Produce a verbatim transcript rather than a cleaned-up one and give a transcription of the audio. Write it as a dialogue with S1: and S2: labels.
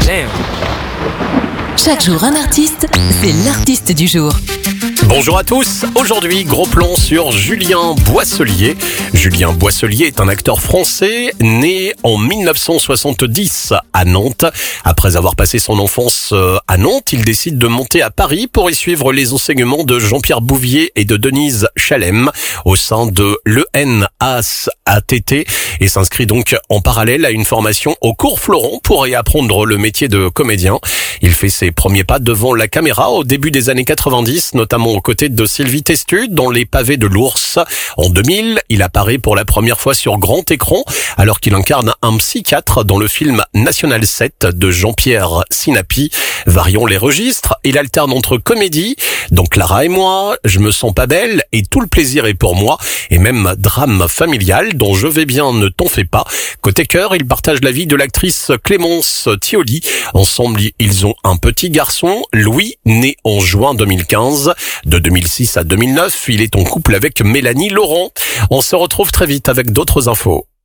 S1: Damn.
S2: Chaque jour un artiste, c'est l'artiste du jour.
S3: Bonjour à tous, aujourd'hui gros plan sur Julien Boisselier. Julien Boisselier est un acteur français né en mille neuf cent soixante-dix à Nantes. Après avoir passé son enfance à Nantes, il décide de monter à Paris pour y suivre les enseignements de Jean-Pierre Bouvier et de Denise Chalem au sein de l'E N A S A T T et s'inscrit donc en parallèle à une formation au cours Florent pour y apprendre le métier de comédien. Il fait ses premiers pas devant la caméra au début des années quatre-vingt-dix, notamment aux côtés de Sylvie Testud dans Les Pavés de l'Ours. En deux mille, il apparaît pour la première fois sur grand écran alors qu'il incarne un psychiatre dans le film National sept de Jean-Pierre Sinapi. Variant les registres, il alterne entre comédie, donc Clara et moi, Je me sens pas belle et Tout le plaisir est pour moi, et même drame familial dont Je vais bien, ne t'en fais pas. Côté cœur, il partage la vie de l'actrice Clémence Thioli. Ensemble, ils ont un petit garçon, Louis, né en juin deux mille quinze. De deux mille six à deux mille neuf, il est en couple avec Mélanie Laurent. On se retrouve très vite avec d'autres infos.